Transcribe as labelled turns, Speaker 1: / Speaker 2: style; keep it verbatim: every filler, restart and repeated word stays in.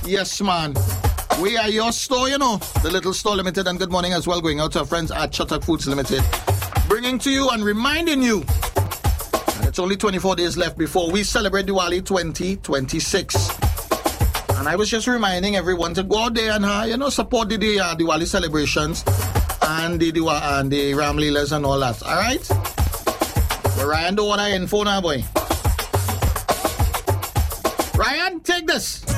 Speaker 1: Yes, man. We are your store, you know. The Little Store Limited, and good morning as well going out to our friends at Chatak Foods Limited. Bringing to you and reminding you, and it's only twenty-four days left before we celebrate Diwali twenty twenty-six. And I was just reminding everyone to go out there and, uh, you know, support the, the uh, Diwali celebrations and the, Diwa- and the Ram Leelas and all that. All right? But Ryan don't want our info now, boy. Ryan, take this.